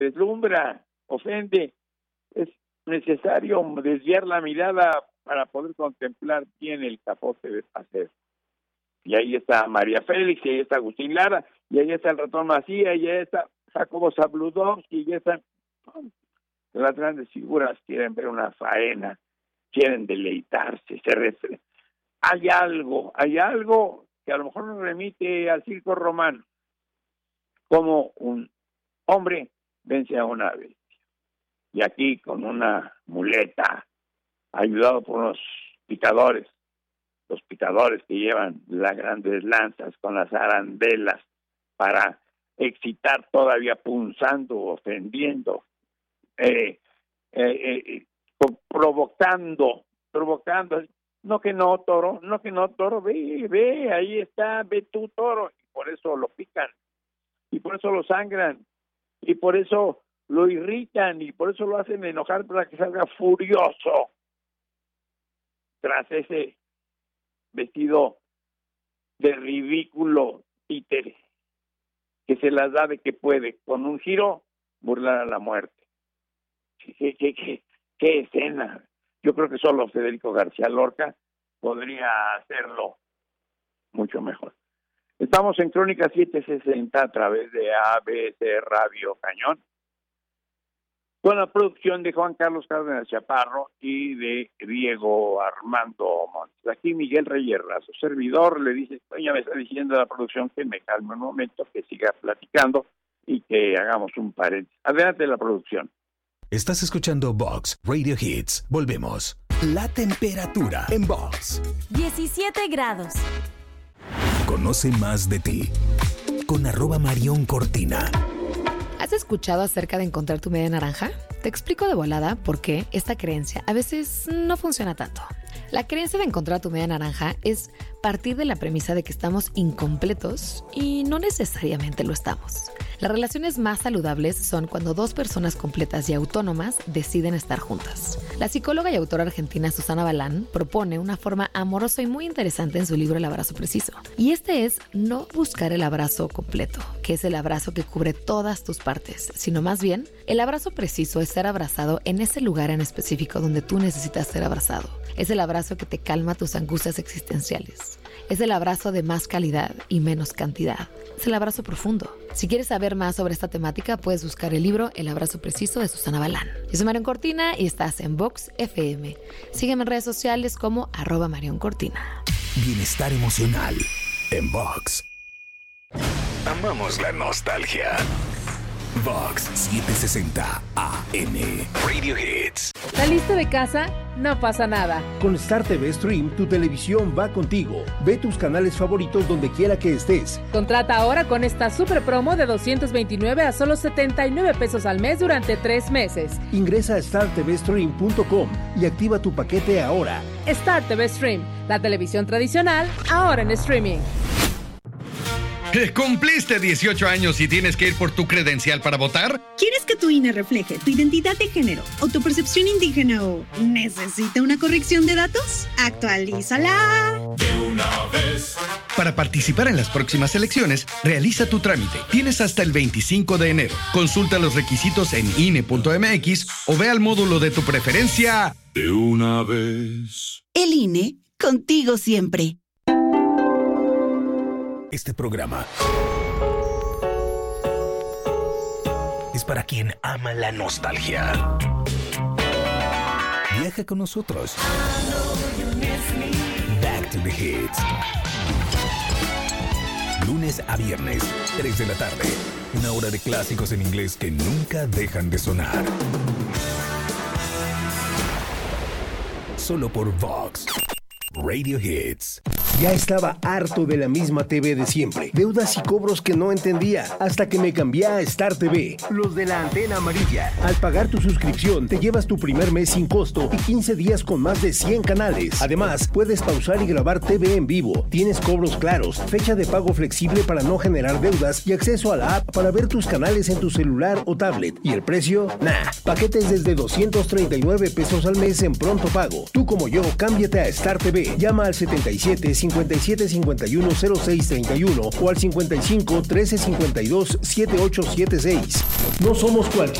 deslumbra, ofende. Es necesario desviar la mirada para poder contemplar bien el capote de paseo. Y ahí está María Félix, y ahí está Agustín Lara, y ahí está el ratón Macías, y ahí está Jacobo Zabludovsky, y ahí están las grandes figuras. Quieren ver una faena, quieren deleitarse, hay algo que a lo mejor nos remite al circo romano, como un hombre vence a una bestia. Y aquí con una muleta, ayudado por unos picadores, los picadores que llevan las grandes lanzas con las arandelas para excitar todavía punzando, ofendiendo, provocando. No que no, toro, ve, ahí está, ve tú, toro. Y por eso lo pican, y por eso lo sangran, y por eso lo irritan, y por eso lo hacen enojar para que salga furioso tras ese vestido de ridículo títere que se las da de que puede, con un giro, burlar a la muerte. ¿Qué escena? Yo creo que solo Federico García Lorca podría hacerlo mucho mejor. Estamos en Crónica 760 a través de ABC Radio Cañón, con la producción de Juan Carlos Cárdenas Chaparro y de Diego Armando Montes. Aquí Miguel Reyes Razo, servidor, le dice, ya me está diciendo la producción que me calme un momento, que siga platicando y que hagamos un paréntesis. Adelante la producción. Estás escuchando Vox Radio Hits. Volvemos. La temperatura en Vox. 17 grados. Conoce más de ti con @MarionCortina. ¿Has escuchado acerca de encontrar tu media naranja? Te explico de volada por qué esta creencia a veces no funciona tanto. La creencia de encontrar tu media naranja es partir de la premisa de que estamos incompletos y no necesariamente lo estamos. Las relaciones más saludables son cuando dos personas completas y autónomas deciden estar juntas. La psicóloga y autora argentina Susana Balán propone una forma amorosa y muy interesante en su libro El abrazo preciso. Y este es no buscar el abrazo completo, que es el abrazo que cubre todas tus partes, sino más bien el abrazo preciso es ser abrazado en ese lugar en específico donde tú necesitas ser abrazado. Es el abrazo que te calma tus angustias existenciales. Es el abrazo de más calidad y menos cantidad. Es el abrazo profundo. Si quieres saber más sobre esta temática, puedes buscar el libro El abrazo preciso de Susana Balán. Yo soy Marion Cortina y estás en Vox FM. Sígueme en redes sociales como @MarionCortina. Bienestar emocional en Vox. Amamos la nostalgia. Vox 760 AM Radio Hits. ¿Saliste de casa? No pasa nada. Con Star TV Stream, tu televisión va contigo. Ve tus canales favoritos donde quiera que estés. Contrata ahora con esta super promo de $229 a solo $79 al mes durante 3 meses. Ingresa a startvstream.com y activa tu paquete ahora. Star TV Stream, la televisión tradicional, ahora en streaming. ¿Cumpliste 18 años y tienes que ir por tu credencial para votar? ¿Quieres que tu INE refleje tu identidad de género o tu percepción indígena o necesita una corrección de datos? ¡Actualízala! De una vez. Para participar en las próximas elecciones, realiza tu trámite. Tienes hasta el 25 de enero. Consulta los requisitos en INE.mx o ve al módulo de tu preferencia. De una vez. El INE, contigo siempre. Este programa es para quien ama la nostalgia. Viaja con nosotros. Back to the Hits. Lunes a viernes, 3 de la tarde. Una hora de clásicos en inglés que nunca dejan de sonar. Solo por Vox Radio Hits. Ya estaba harto de la misma TV de siempre. Deudas y cobros que no entendía. Hasta que me cambié a Star TV. Los de la antena amarilla. Al pagar tu suscripción, te llevas tu primer mes sin costo y 15 días con más de 100 canales. Además, puedes pausar y grabar TV en vivo. Tienes cobros claros, fecha de pago flexible para no generar deudas y acceso a la app para ver tus canales en tu celular o tablet. ¿Y el precio? Nah. Paquetes desde $239 al mes en pronto pago. Tú como yo, cámbiate a Star TV. Llama al 77 5751-0631 o al 55 1352 7876. No somos cualquier